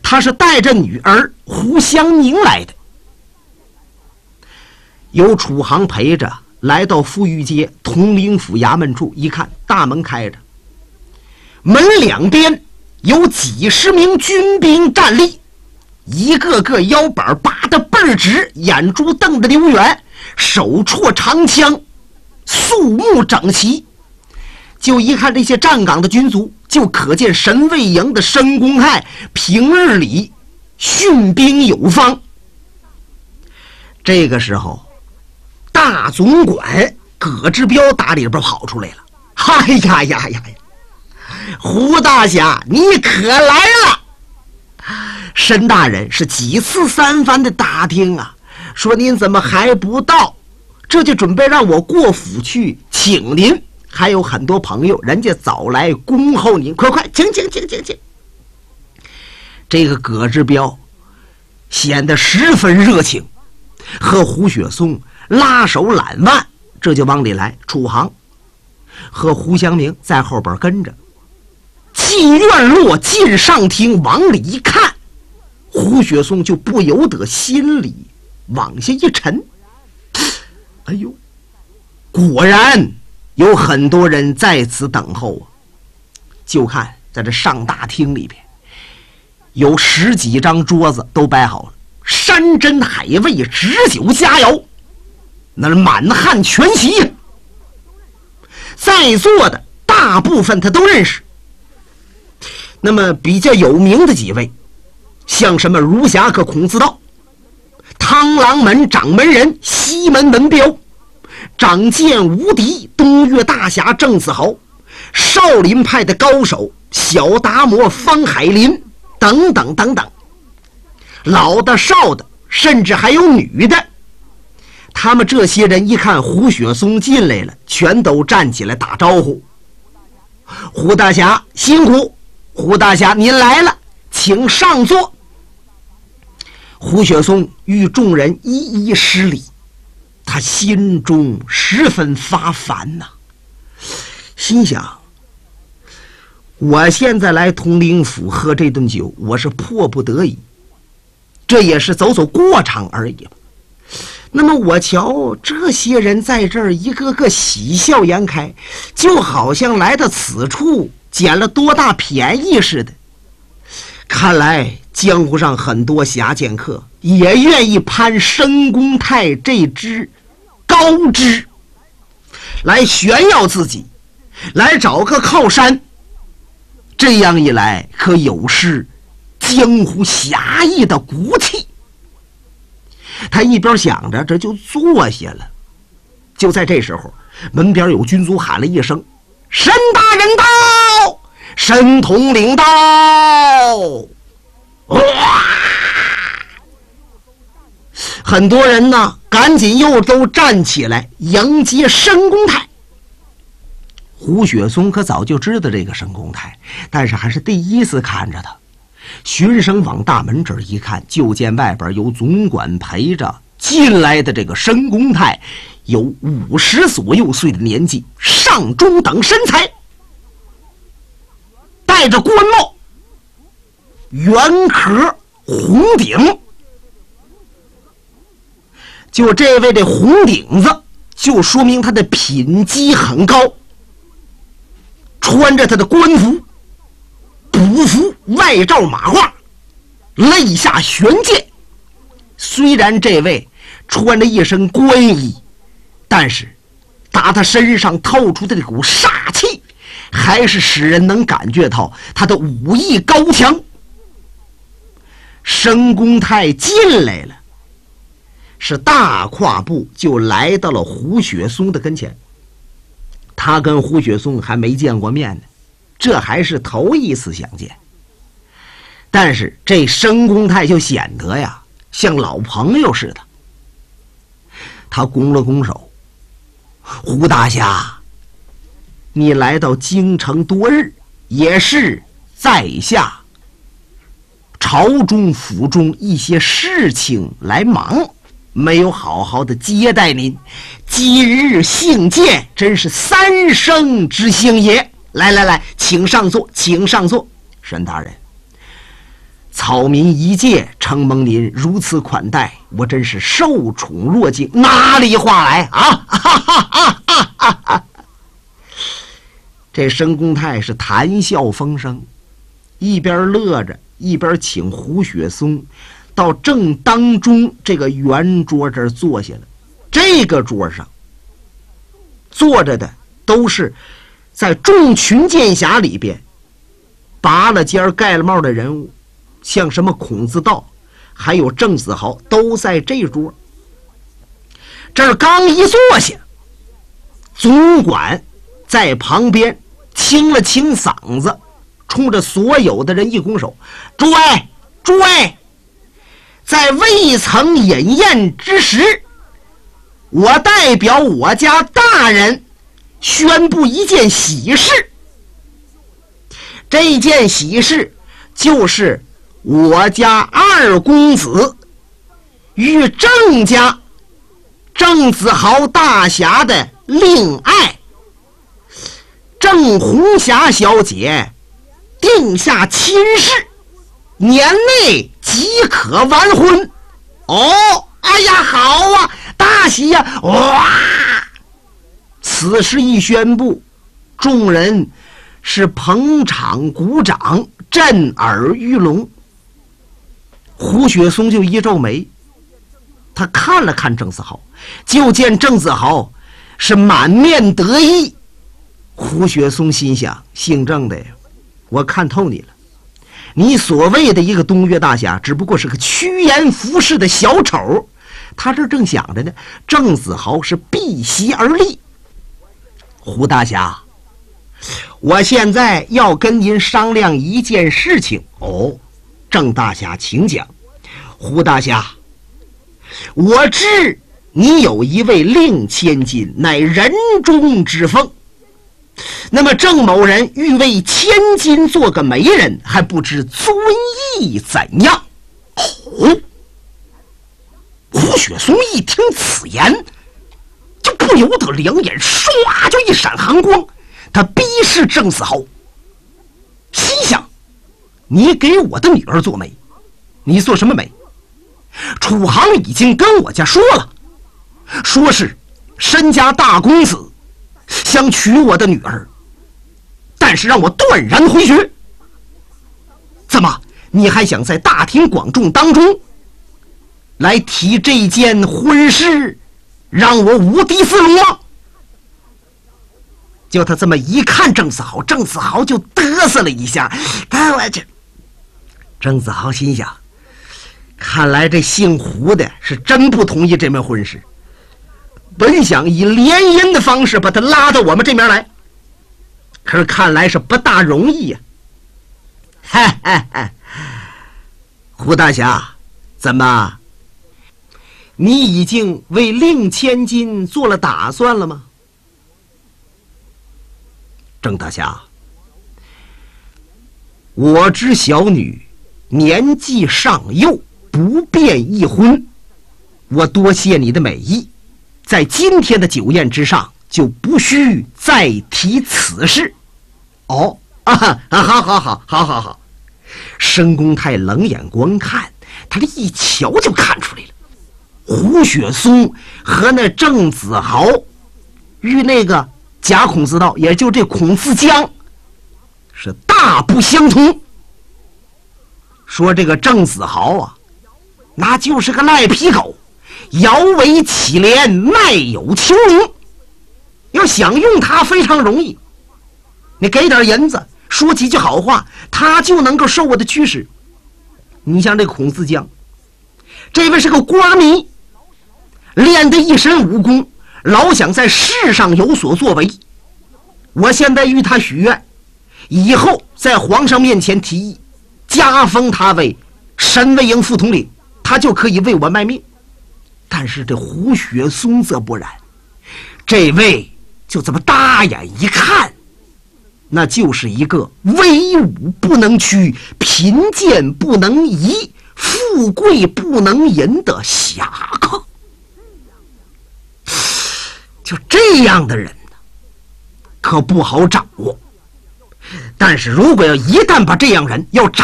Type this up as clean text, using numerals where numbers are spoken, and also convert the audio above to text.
他是带着女儿胡香凝来的。由楚航陪着来到富裕街统领府衙门处，一看大门开着，门两边有几十名军兵站立，一个个腰板拔得倍儿直，眼珠瞪得溜圆，手绰长枪，肃穆整齐。就一看这些站岗的军卒，就可见神卫营的申公泰平日里训兵有方。这个时候，大总管葛志彪打里边跑出来了。哎呀呀呀！胡大侠，你可来了！申大人是几次三番的打听啊，说您怎么还不到，这就准备让我过府去请您，还有很多朋友人家早来恭候您，快快请。这个葛志彪显得十分热情，和胡雪松拉手揽腕，这就往里来。楚航和胡祥明在后边跟着。进院落进上厅，往里一看，胡雪松就不由得心里往下一沉。哎呦，果然有很多人在此等候啊！就看在这上大厅里边，有10几张桌子都摆好了，山珍海味、旨酒佳肴，那是满汉全席呀。在座的大部分他都认识。那么比较有名的几位，像什么儒侠客孔自道、汤郎门掌门人西门文彪、长剑无敌东岳大侠郑子豪、少林派的高手小达摩方海林等等等等，老的少的，甚至还有女的。他们这些人一看胡雪松进来了，全都站起来打招呼：胡大侠辛苦，胡大侠您来了，请上座。胡雪松与众人一一施礼，他心中十分发烦呐，心想我现在来统领府喝这顿酒，我是迫不得已，这也是走走过场而已吧。那么我瞧这些人在这儿一个个喜笑颜开，就好像来到此处捡了多大便宜似的。看来江湖上很多侠剑客也愿意攀申公泰这支高枝，来炫耀自己，来找个靠山。这样一来，可有失江湖侠义的骨气。他一边想着，这就坐下了。就在这时候，门边有军卒喊了一声：“申大人到！申统领到！”哇！很多人呢，赶紧又都站起来迎接申公泰。胡雪松可早就知道这个申公泰，但是还是第一次看着他。循声往大门这儿一看，就见外边有总管陪着进来的这个申公泰，有50左右岁的年纪，上中等身材，戴着官帽，圆壳红顶。就这位这红顶子，就说明他的品级很高，穿着他的官服，补服外罩马褂，肋下悬剑。虽然这位穿着一身官衣，但是打他身上透出的这股煞气，还是使人能感觉到他的武艺高强。申公泰进来了，是大跨步就来到了胡雪松的跟前。他跟胡雪松还没见过面呢，这还是头一次相见。但是这申公泰就显得呀像老朋友似的。他拱了拱手：“胡大侠，你来到京城多日，也是在下朝中府中一些事情来忙，没有好好的接待您，今日幸见，真是三生之幸也。来来来，请上座，请上座。”申大人， 草民一介，承蒙您如此款待，我真是受宠若惊。哪里话来啊！这申公泰是谈笑风生，一边乐着，一边请胡雪松到正当中这个圆桌这儿坐下了。这个桌上坐着的都是在众群剑侠里边拔了尖盖了帽的人物，像什么孔子道还有郑子豪都在这桌。这儿刚一坐下，总管在旁边清了清嗓子，冲着所有的人一拱手：诸位，在未曾饮宴之时，我代表我家大人宣布一件喜事。这件喜事就是我家二公子与郑家郑子豪大侠的令爱郑红霞小姐定下亲事，年内即可完婚。哎呀，好啊，大喜呀！哇！此事一宣布，众人是捧场鼓掌，震耳欲聋。胡雪松就一皱眉，他看了看郑子豪，就见郑子豪是满面得意。胡雪松心想：姓郑的呀，我看透你了。你所谓的一个东岳大侠，只不过是个趋炎附势的小丑。他这正想着呢，郑子豪是避席而立。胡大侠，我现在要跟您商量一件事情。郑大侠请讲。胡大侠，我知你有一位令千金，乃人中之凤。那么郑某人欲为千金做个媒人，还不知尊意怎样？胡雪松一听此言，就不由得两眼唰就一闪寒光，他逼视郑子豪，心想：你给我的女儿做媒，你做什么媒？楚行已经跟我家说了，说是申家大公子想娶我的女儿，但是让我断然回绝。怎么，你还想在大庭广众当中来提这件婚事，让我无地自容吗？就他这么一看郑子豪，郑子豪就嘚瑟了一下。郑子豪心想，看来这姓胡的是真不同意这门婚事，本想以联姻的方式把他拉到我们这边来，可是看来是不大容易呀。胡大侠，怎么，你已经为令千金做了打算了吗？郑大侠，我知小女年纪尚幼，不便一婚，我多谢你的美意，在今天的酒宴之上就不需再提此事。好。申公泰冷眼观看，他这一瞧就看出来了，胡雪松和那郑子豪与那个假孔子道，也就这孔子江，是大不相同。说这个郑子豪啊，那就是个赖皮狗，摇尾乞怜，卖友求荣。要想用他非常容易，你给点银子，说几句好话，他就能够受我的驱使。你像这孔子江，这位是个官迷，练得一身武功，老想在世上有所作为。我现在与他许愿，以后在皇上面前提议加封他为神卫营副统领，他就可以为我卖命。但是这胡雪松则不然，这位就这么大眼一看，那就是一个威武不能屈，贫贱不能移，富贵不能淫的侠客。就这样的人可不好掌握。但是如果要一旦把这样人要掌